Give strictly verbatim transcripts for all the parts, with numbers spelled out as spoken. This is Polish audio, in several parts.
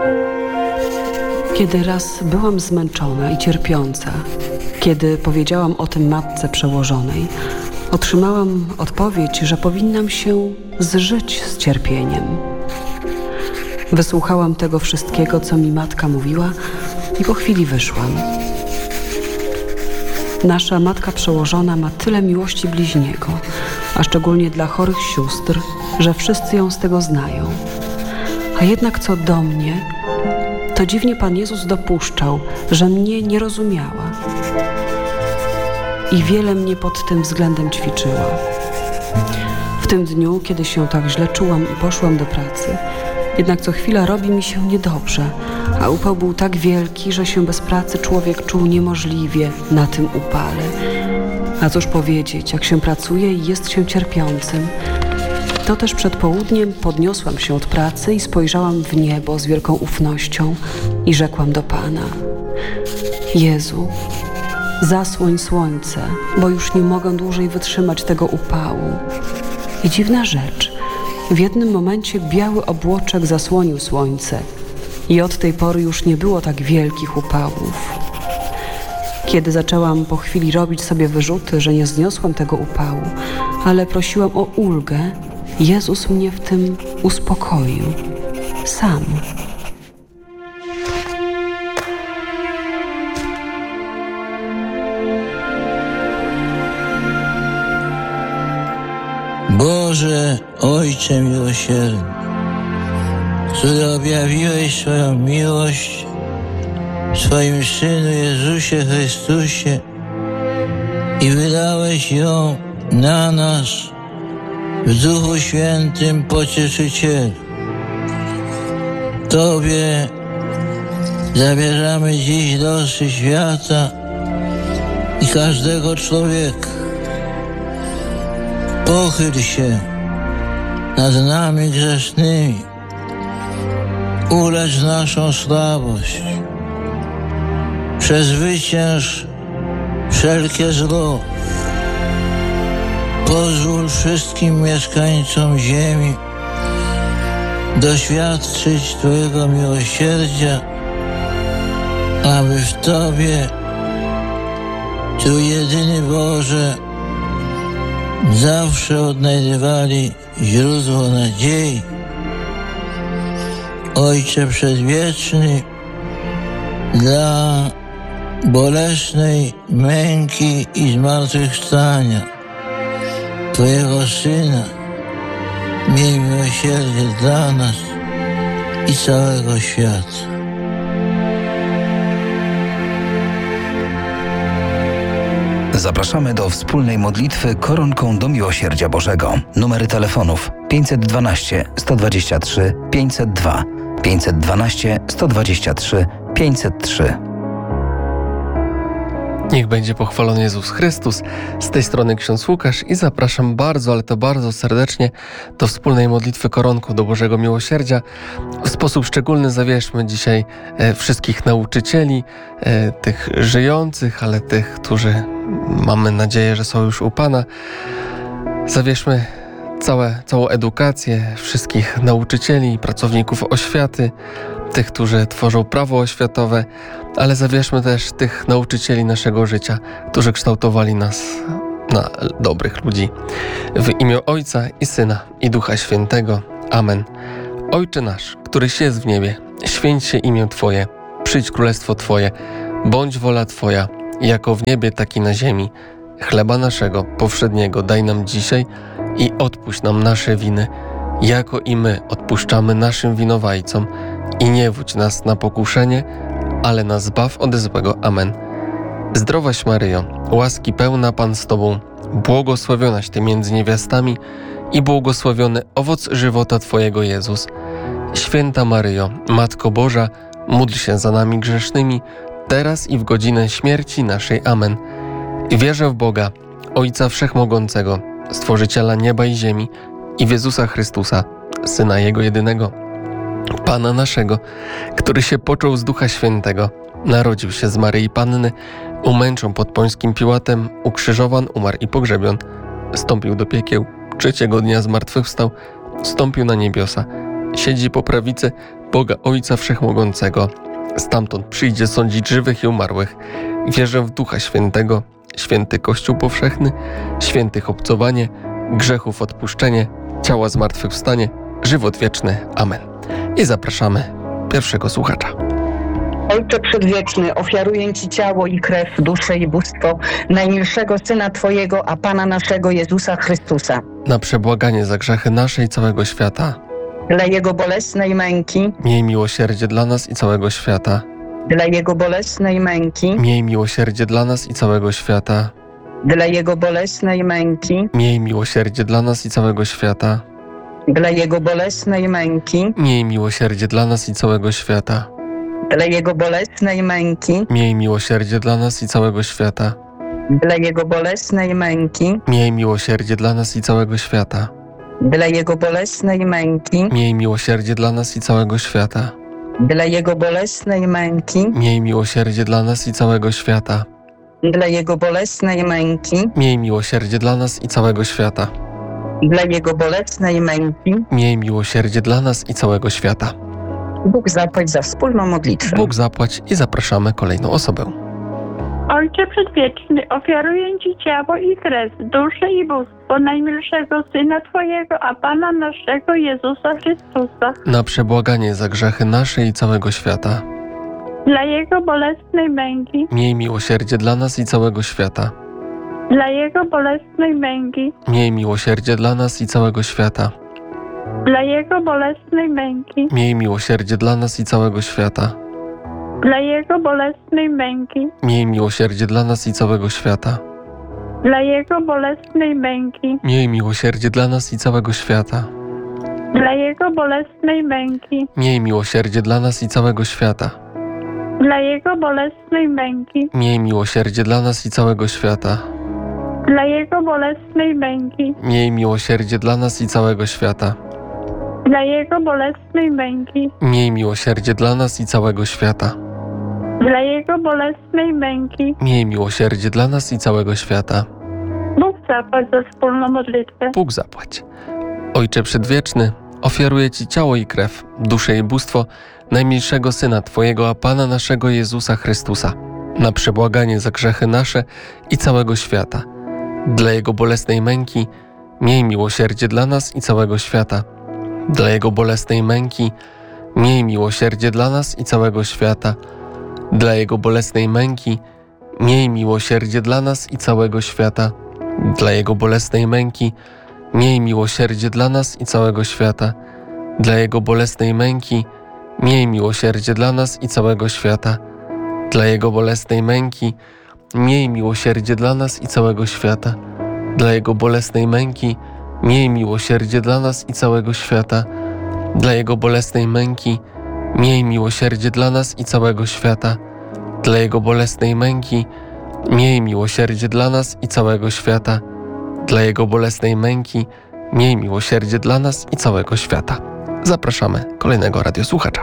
Kiedy raz byłam zmęczona i cierpiąca, kiedy powiedziałam o tym matce przełożonej, otrzymałam odpowiedź, że powinnam się zżyć z cierpieniem. Wysłuchałam tego wszystkiego, co mi matka mówiła i po chwili wyszłam. Nasza matka przełożona ma tyle miłości bliźniego, a szczególnie dla chorych sióstr, że wszyscy ją z tego znają. A jednak co do mnie, to dziwnie Pan Jezus dopuszczał, że mnie nie rozumiała. I wiele mnie pod tym względem ćwiczyła. W tym dniu, kiedy się tak źle czułam i poszłam do pracy, jednak co chwila robi mi się niedobrze, a upał był tak wielki, że się bez pracy człowiek czuł niemożliwie na tym upale. A cóż powiedzieć, jak się pracuje i jest się cierpiącym. To też przed południem podniosłam się od pracy i spojrzałam w niebo z wielką ufnością i rzekłam do Pana: Jezu, zasłoń słońce, bo już nie mogę dłużej wytrzymać tego upału. I dziwna rzecz, w jednym momencie biały obłoczek zasłonił słońce i od tej pory już nie było tak wielkich upałów. Kiedy zaczęłam po chwili robić sobie wyrzuty, że nie zniosłam tego upału, ale prosiłam o ulgę, Jezus mnie w tym uspokoił. Sam. Boże, Ojcze miłosierny, który objawiłeś swoją miłość w swoim Synu Jezusie Chrystusie i wydałeś ją na nas w Duchu Świętym Pocieszycielu. Tobie zabierzamy dziś losy świata i każdego człowieka. Pochyl się nad nami grzesznymi, ulecz naszą słabość, przezwycięż wszelkie zło. Pozwól wszystkim mieszkańcom ziemi doświadczyć Twojego miłosierdzia, aby w Tobie, Tu jedyny Boże, zawsze odnajdywali źródło nadziei. Ojcze Przedwieczny, dla bolesnej męki i zmartwychwstania Twojego Syna, miej miłosierdzie dla nas i całego świata. Zapraszamy do wspólnej modlitwy koronką do Miłosierdzia Bożego. Numery telefonów pięćset dwanaście, sto dwadzieścia trzy, pięćset dwa, pięćset dwanaście, sto dwadzieścia trzy, pięćset trzy. Niech będzie pochwalony Jezus Chrystus. Z tej strony ksiądz Łukasz i zapraszam bardzo, ale to bardzo serdecznie do wspólnej modlitwy koronką do Bożego Miłosierdzia. W sposób szczególny zawierzmy dzisiaj e, wszystkich nauczycieli, e, tych żyjących, ale tych, którzy mamy nadzieję, że są już u Pana. Zawierzmy całe, całą edukację, wszystkich nauczycieli, pracowników oświaty, tych, którzy tworzą prawo oświatowe, ale zawierzmy też tych nauczycieli naszego życia, którzy kształtowali nas na dobrych ludzi. W imię Ojca i Syna i Ducha Świętego. Amen. Ojcze nasz, któryś jest w niebie, święć się imię Twoje, przyjdź królestwo Twoje, bądź wola Twoja, jako w niebie, tak i na ziemi. Chleba naszego powszedniego daj nam dzisiaj i odpuść nam nasze winy, jako i my odpuszczamy naszym winowajcom. I nie wódź nas na pokuszenie, ale nas zbaw od złego. Amen. Zdrowaś Maryjo, łaski pełna Pan z Tobą, błogosławionaś Ty między niewiastami i błogosławiony owoc żywota Twojego Jezus. Święta Maryjo, Matko Boża, módl się za nami grzesznymi, teraz i w godzinę śmierci naszej. Amen. Wierzę w Boga, Ojca Wszechmogącego, Stworzyciela nieba i ziemi i w Jezusa Chrystusa, Syna Jego jedynego, Pana naszego, który się począł z Ducha Świętego, narodził się z Maryi Panny, umęczon pod Pońskim Piłatem, ukrzyżowan, umarł i pogrzebion, wstąpił do piekieł, trzeciego dnia zmartwychwstał, wstąpił na niebiosa, siedzi po prawicy Boga Ojca Wszechmogącego. Stamtąd przyjdzie sądzić żywych i umarłych. Wierzę w Ducha Świętego, święty Kościół powszechny, świętych obcowanie, grzechów odpuszczenie, ciała zmartwychwstanie, żywot wieczny. Amen. I zapraszamy pierwszego słuchacza. Ojcze Przedwieczny, ofiaruję Ci ciało i krew, duszę i bóstwo najmilszego Syna Twojego, a Pana naszego Jezusa Chrystusa. Na przebłaganie za grzechy nasze i całego świata. Dla Jego bolesnej męki, Miej miłosierdzie dla nas i całego świata. dla Jego bolesnej męki, Miej miłosierdzie dla nas i całego świata. dla Jego bolesnej męki, Miej miłosierdzie dla nas i całego świata. dla Jego bolesnej męki, Miej miłosierdzie dla nas i całego świata. dla Jego bolesnej męki, Miej miłosierdzie dla nas i całego świata. dla Jego bolesnej męki, Miej miłosierdzie dla nas i całego świata. dla Jego bolesnej męki, Miej miłosierdzie dla nas i całego świata. dla Jego bolesnej męki, Miej miłosierdzie dla nas i całego świata. dla Jego bolesnej męki, Miej miłosierdzie dla nas i całego świata. dla Jego bolesnej męki. Miej miłosierdzie dla nas i całego świata. Bóg zapłać za wspólną modlitwę. Bóg zapłać i zapraszamy kolejną osobę. Ojcze Przedwieczny, ofiaruję Ci ciało i krew, duszę i bóstwo najmilszego Syna Twojego, a Pana naszego Jezusa Chrystusa. Na przebłaganie za grzechy nasze i całego świata. Dla Jego bolesnej męki, Miej miłosierdzie dla nas i całego świata. dla Jego bolesnej męki, Miej miłosierdzie dla nas i całego świata. dla Jego bolesnej męki, Miej miłosierdzie dla nas i całego świata. dla Jego bolesnej męki, Miej miłosierdzie dla nas i całego świata. dla Jego bolesnej męki, Miej miłosierdzie dla nas i całego świata. dla Jego bolesnej męki, Miej miłosierdzie dla nas i całego świata. dla Jego bolesnej męki, Miej miłosierdzie dla nas i całego świata. dla Jego bolesnej męki, Miej miłosierdzie dla nas i całego świata. dla Jego bolesnej męki, Miej miłosierdzie dla nas i całego świata. dla Jego bolesnej męki. Miej miłosierdzie dla nas i całego świata. Bóg zapłać za wspólną modlitwę. Bóg zapłać. Ojcze Przedwieczny, ofiaruję Ci ciało i krew, duszę i bóstwo najmilszego Syna Twojego, a Pana naszego Jezusa Chrystusa, na przebłaganie za grzechy nasze i całego świata. Dla Jego bolesnej męki miej miłosierdzie dla nas i całego świata. Dla Jego bolesnej męki miej miłosierdzie dla nas i całego świata. Dla Jego bolesnej męki miej miłosierdzie dla nas i całego świata. Dla Jego bolesnej męki miej miłosierdzie dla nas i całego świata. Dla Jego bolesnej męki miej miłosierdzie dla nas i całego świata. Dla Jego bolesnej męki miej miłosierdzie dla nas i całego świata. Dla Jego bolesnej męki miej miłosierdzie dla nas i całego świata. Dla Jego bolesnej męki miej miłosierdzie dla nas i całego świata. Dla Jego bolesnej męki miej miłosierdzie dla nas i całego świata. Dla Jego bolesnej męki miej miłosierdzie dla nas i całego świata. Zapraszamy kolejnego radiosłuchacza.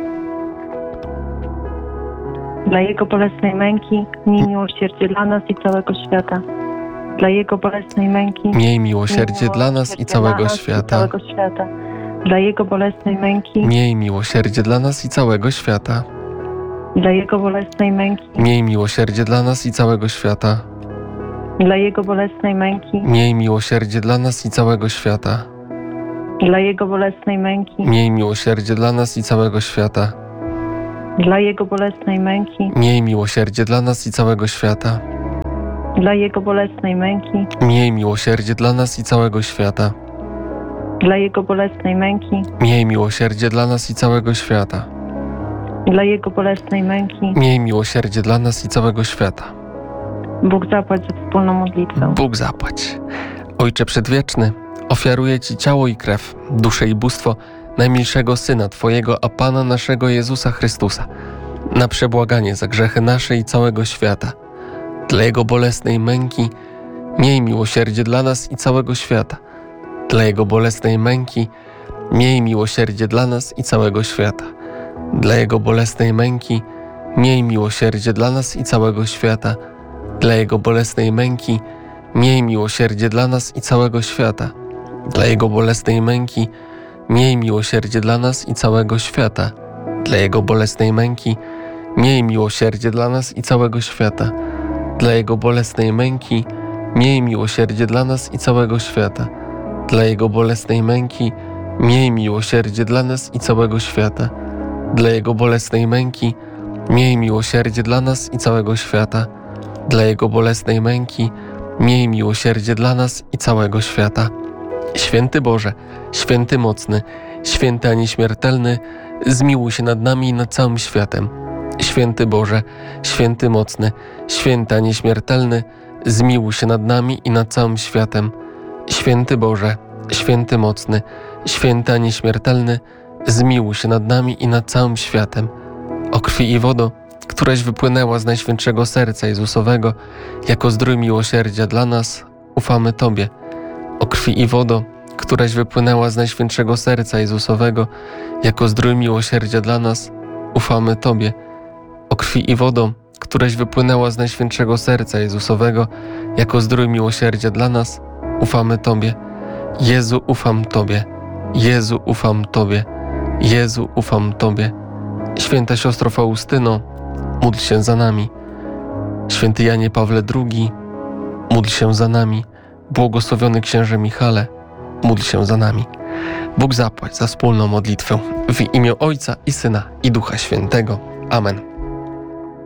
Dla Jego bolesnej męki miej miłosierdzie dla nas i całego świata. Dla Jego bolesnej męki Miej miłosierdzie dla nas i całego świata. całego świata. Dla Jego bolesnej męki Miej miłosierdzie dla nas i całego świata. dla Jego bolesnej męki Miej miłosierdzie dla nas i całego świata. dla Jego bolesnej męki Miej miłosierdzie dla nas i całego świata. dla Jego bolesnej męki Miej miłosierdzie dla nas i całego świata. dla Jego bolesnej męki Miej miłosierdzie dla nas i całego świata. dla Jego bolesnej męki Miej miłosierdzie dla nas i całego świata. dla Jego bolesnej męki Miej miłosierdzie dla nas i całego świata. dla Jego bolesnej męki. Miej miłosierdzie dla nas i całego świata. Bóg zapłać za wspólną modlitwę. Bóg zapłać. Ojcze Przedwieczny, ofiaruję Ci ciało i krew, duszę i bóstwo najmilszego Syna Twojego, a Pana naszego Jezusa Chrystusa, na przebłaganie za grzechy nasze i całego świata. Dla Jego bolesnej męki miej miłosierdzie dla nas i całego świata. Dla Jego bolesnej męki miej miłosierdzie dla nas i całego świata. Dla Jego bolesnej męki miej miłosierdzie dla nas i całego świata. Dla Jego bolesnej męki miej miłosierdzie dla nas i całego świata. Dla Jego bolesnej męki miej miłosierdzie dla nas i całego świata. Dla Jego bolesnej męki, miej miłosierdzie dla nas i całego świata. Dla Jego bolesnej męki, miej miłosierdzie dla nas i całego świata. Dla Jego bolesnej męki, miej miłosierdzie dla nas i całego świata. Dla Jego bolesnej męki, miej miłosierdzie dla nas i całego świata. Dla Jego bolesnej męki, miej miłosierdzie dla nas i całego świata. Święty Boże, święty mocny, święty a nieśmiertelny, zmiłuj się nad nami i nad całym światem. Święty Boże, święty mocny, święty a nieśmiertelny, zmiłuj się nad nami i nad całym światem. Święty Boże, święty mocny, święty a nieśmiertelny, zmiłuj się nad nami i nad całym światem. O krwi i wodo, któraś wypłynęła z Najświętszego Serca Jezusowego, jako zdrój miłosierdzia dla nas, ufamy Tobie. O krwi i wodo, któraś wypłynęła z Najświętszego Serca Jezusowego, jako zdrój miłosierdzia dla nas, ufamy Tobie. O krwi i wodo, któraś wypłynęła z Najświętszego Serca Jezusowego, jako zdrój miłosierdzia dla nas, ufamy Tobie. Jezu, ufam Tobie. Jezu, ufam Tobie. Jezu, ufam Tobie. Święta siostro Faustyno, módl się za nami. Święty Janie Pawle drugi, módl się za nami. Błogosławiony księże Michale, módl się za nami. Bóg zapłać za wspólną modlitwę w imię Ojca i Syna i Ducha Świętego. Amen.